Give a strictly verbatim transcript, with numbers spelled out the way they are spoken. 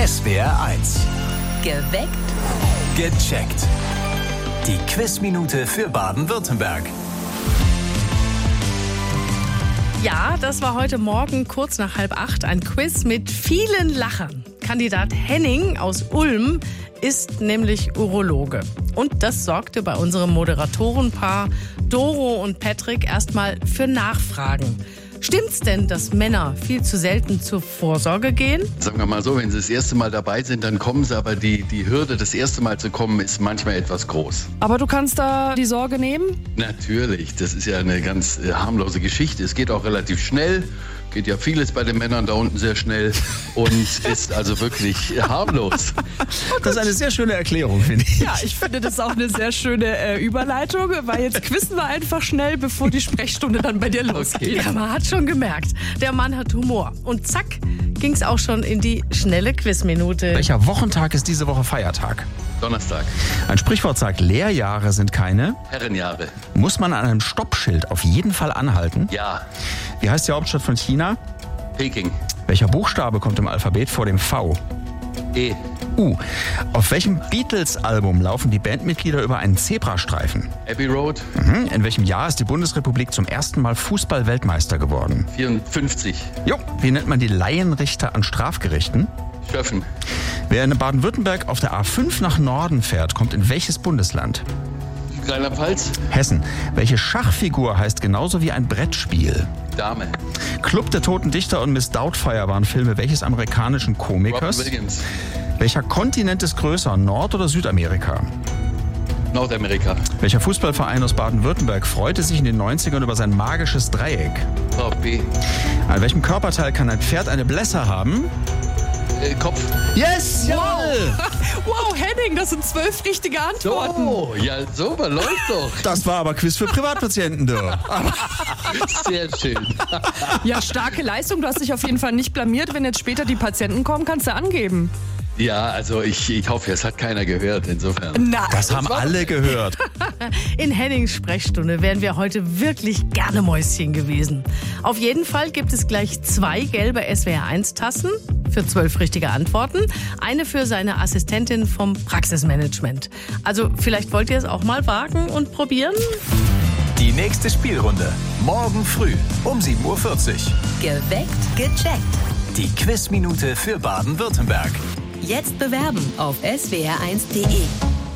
S W R eins. Geweckt. Gecheckt. Die Quizminute für Baden-Württemberg. Ja, das war heute Morgen kurz nach halb acht ein Quiz mit vielen Lachern. Kandidat Henning aus Ulm ist nämlich Urologe. Und das sorgte bei unserem Moderatorenpaar Doro und Patrick erstmal für Nachfragen. Stimmt's denn, dass Männer viel zu selten zur Vorsorge gehen? Sagen wir mal so, wenn sie das erste Mal dabei sind, dann kommen sie, aber die, die Hürde, das erste Mal zu kommen, ist manchmal etwas groß. Aber du kannst da die Sorge nehmen? Natürlich, das ist ja eine ganz äh, harmlose Geschichte. Es geht auch relativ schnell. Geht ja vieles bei den Männern da unten sehr schnell und ist also wirklich harmlos. Das ist eine sehr schöne Erklärung, finde ich. Ja, ich finde das auch eine sehr schöne äh, Überleitung, weil jetzt quizzen wir einfach schnell, bevor die Sprechstunde dann bei dir losgeht. Ja, man hat schon gemerkt, der Mann hat Humor. Und zack, ging's auch schon in die schnelle Quizminute. Welcher Wochentag ist diese Woche Feiertag? Donnerstag. Ein Sprichwort sagt, Lehrjahre sind keine. Herrenjahre. Muss man an einem Stoppschild auf jeden Fall anhalten? Ja. Wie heißt die Hauptstadt von China? Peking. Welcher Buchstabe kommt im Alphabet vor dem V? E. U. Auf welchem Beatles-Album laufen die Bandmitglieder über einen Zebrastreifen? Abbey Road. Mhm. In welchem Jahr ist die Bundesrepublik zum ersten Mal Fußball-Weltmeister geworden? vierundfünfzig. Jo. Wie nennt man die Laienrichter an Strafgerichten? Schöffen. Wer in Baden-Württemberg auf der A fünf nach Norden fährt, kommt in welches Bundesland? Rheinland-Pfalz. Hessen. Welche Schachfigur heißt genauso wie ein Brettspiel? Dame. Club der Toten Dichter und Miss Doubtfire waren Filme welches amerikanischen Komikers? Robin Williams. Welcher Kontinent ist größer, Nord- oder Südamerika? Nordamerika. Welcher Fußballverein aus Baden-Württemberg freute sich in den neunzigern über sein magisches Dreieck? VfB. An welchem Körperteil kann ein Pferd eine Blässe haben? Äh, Kopf. Yes! Jawohl! Wow, Henning, das sind zwölf richtige Antworten. Oh, ja, so, man läuft doch. Das war aber Quiz für Privatpatienten, du. Sehr schön. Ja, starke Leistung. Du hast dich auf jeden Fall nicht blamiert. Wenn jetzt später die Patienten kommen, kannst du angeben. Ja, also ich, ich hoffe, es hat keiner gehört, insofern. Nein. Das haben alle gehört. In Hennings Sprechstunde wären wir heute wirklich gerne Mäuschen gewesen. Auf jeden Fall gibt es gleich zwei gelbe S W R eins Tassen für zwölf richtige Antworten. Eine für seine Assistentin vom Praxismanagement. Also vielleicht wollt ihr es auch mal wagen und probieren? Die nächste Spielrunde. Morgen früh um sieben Uhr vierzig. Geweckt. Gecheckt. Die Quizminute für Baden-Württemberg. Jetzt bewerben auf S W R eins punkt de.